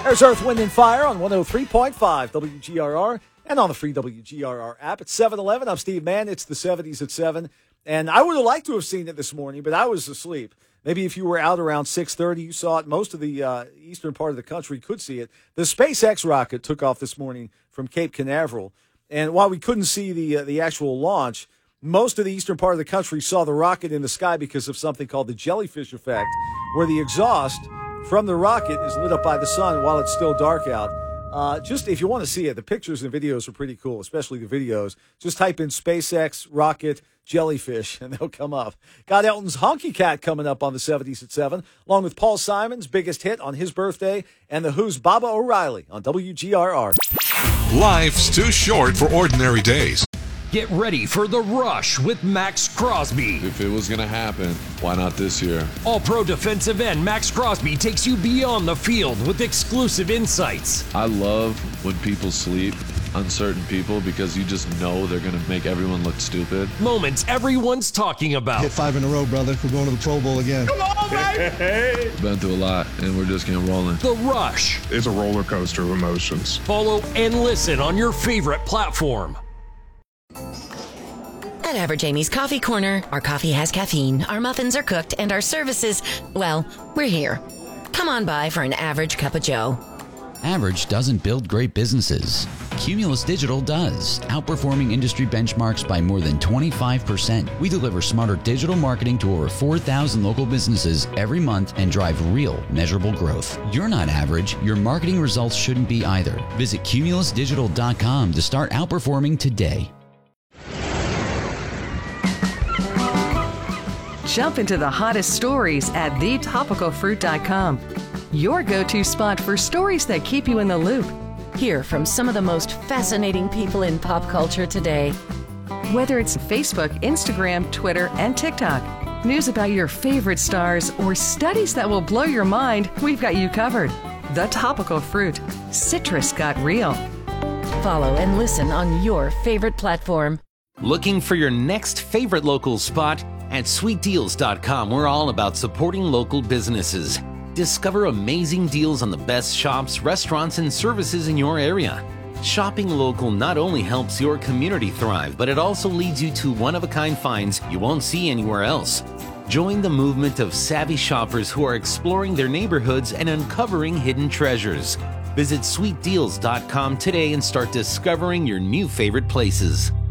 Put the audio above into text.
There's Earth, Wind, and Fire on 103.5 WGRR and on the free WGRR app. It's 7:11. I'm Steve Mann. It's the 70s at 7. And I would have liked to have seen it this morning, but I was asleep. Maybe if you were out around 6:30, you saw it. Most of the eastern part of the country could see it. The SpaceX rocket took off this morning from Cape Canaveral. And while we couldn't see the actual launch, most of the eastern part of the country saw the rocket in the sky because of something called the jellyfish effect, where the exhaust from the rocket is lit up by the sun while it's still dark out. Just if you want to see it, the pictures and videos are pretty cool, especially the videos. Just type in SpaceX rocket jellyfish and they'll come up. Got Elton's Honky Cat coming up on the 70s at 7, along with Paul Simon's biggest hit on his birthday and The Who's Baba O'Reilly on WGRR. Life's too short for ordinary days. Get ready for The Rush with Max Crosby. If it was going to happen, why not this year? All-pro defensive end Max Crosby takes you beyond the field with exclusive insights. I love when people sleep, uncertain people, because you just know they're going to make everyone look stupid. Moments everyone's talking about. Hit 5 in a row, brother. We're going to the Pro Bowl again. Come on, baby! Been through a lot, and we're just getting rolling. The Rush. It's a roller coaster of emotions. Follow and listen on your favorite platform. At Average Amy's Coffee Corner, our coffee has caffeine, our muffins are cooked, and our services, well, we're here. Come on by for an average cup of joe. Average doesn't build great businesses. Cumulus Digital does, outperforming industry benchmarks by more than 25%. We deliver smarter digital marketing to over 4,000 local businesses every month and drive real, measurable growth. You're not average. Your marketing results shouldn't be either. Visit cumulusdigital.com to start outperforming today. Jump into the hottest stories at thetopicalfruit.com. Your go-to spot for stories that keep you in the loop. Hear from some of the most fascinating people in pop culture today. Whether it's Facebook, Instagram, Twitter, and TikTok, news about your favorite stars, or studies that will blow your mind, we've got you covered. The Topical Fruit. Citrus got real. Follow and listen on your favorite platform. Looking for your next favorite local spot? At sweetdeals.com, we're all about supporting local businesses. Discover amazing deals on the best shops, restaurants, and services in your area. Shopping local not only helps your community thrive, but it also leads you to one-of-a-kind finds you won't see anywhere else. Join the movement of savvy shoppers who are exploring their neighborhoods and uncovering hidden treasures. Visit sweetdeals.com today and start discovering your new favorite places.